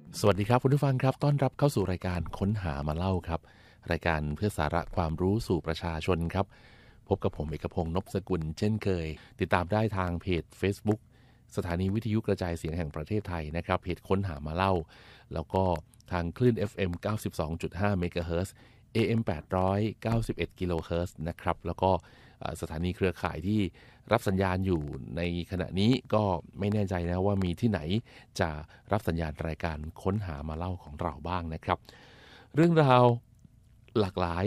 สวัสดีครับคุณผู้ฟังครับต้อนรับเข้าสู่รายการค้นหามาเล่าครับรายการเพื่อสาระความรู้สู่ประชาชนครับพบกับผมเอกพงษ์นพสกุลเช่นเคยติดตามได้ทางเพจ Facebook สถานีวิทยุกระจายเสียงแห่งประเทศไทยนะครับเพจค้นหามาเล่าแล้วก็ทางคลื่น FM 92.5 เมกะเฮิรตซ์ AM 891 กิโลเฮิรตซ์นะครับแล้วก็สถานีเครือข่ายที่รับสัญญาณอยู่ในขณะนี้ก็ไม่แน่ใจนะว่ามีที่ไหนจะรับสัญญาณรายการค้นหามาเล่าของเราบ้างนะครับเรื่องราวหลากหลาย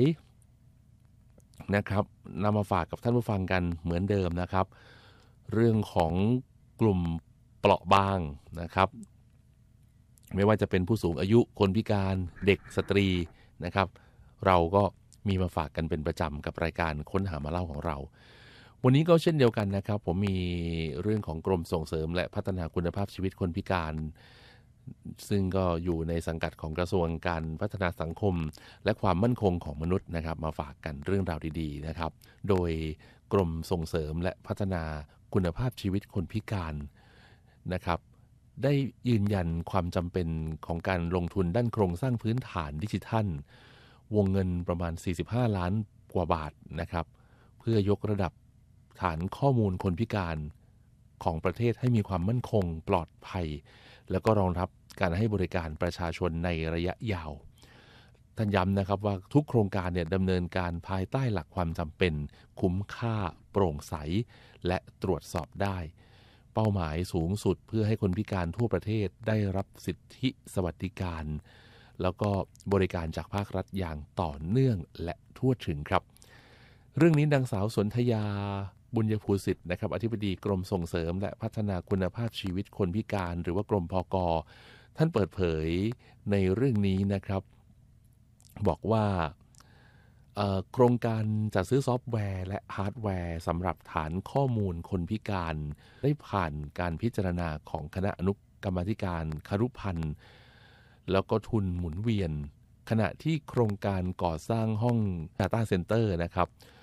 นะครับนำมาฝากกับท่านผู้ฟังกันเหมือนเดิมนะครับเรื่องของกลุ่มเปราะบางนะครับไม่ว่าจะเป็นผู้สูงอายุคนพิการเด็กสตรีนะครับเราก็มีมาฝากกันเป็นประจำกับรายการค้นหามาเล่าของเราวันนี้ก็เช่นเดียวกันนะครับผมมีเรื่องของกรมส่งเสริมและพัฒนาคุณภาพชีวิตคนพิการซึ่งก็อยู่ในสังกัดของกระทรวงการพัฒนาสังคมและความมั่นคงของมนุษย์นะครับมาฝากกันเรื่องราวดีๆนะครับโดยกรมส่งเสริมและพัฒนาคุณภาพชีวิตคนพิการนะครับได้ยืนยันความจำเป็นของการลงทุนด้านโครงสร้างพื้นฐานดิจิทัลวงเงินประมาณ45ล้านกว่าบาทนะครับเพื่อยกระดับฐานข้อมูลคนพิการของประเทศให้มีความมั่นคงปลอดภัยแล้วก็รองรับการให้บริการประชาชนในระยะยาวท่านย้ำนะครับว่าทุกโครงการเนี่ยดำเนินการภายใต้หลักความจำเป็นคุ้มค่าโปร่งใสและตรวจสอบได้เป้าหมายสูงสุดเพื่อให้คนพิการทั่วประเทศได้รับสิทธิสวัสดิการแล้วก็บริการจากภาครัฐอย่างต่อเนื่องและทั่วถึงครับเรื่องนี้นางสาวสนธยาบุญยภูสิทธิ์นะครับอธิบดีกรมส่งเสริมและพัฒนาคุณภาพชีวิตคนพิการหรือว่ากรมพก.ท่านเปิดเผยในเรื่องนี้นะครับบอกว่าโครงการจัดซื้อซอฟต์แวร์และฮาร์ดแวร์สำหรับฐานข้อมูลคนพิการได้ผ่านการพิจารณาของคณะอนุกรรมาธิการครุพันธ์แล้วก็ทุนหมุนเวียนขณะที่โครงการก่อสร้างห้อง Data Center นะครับ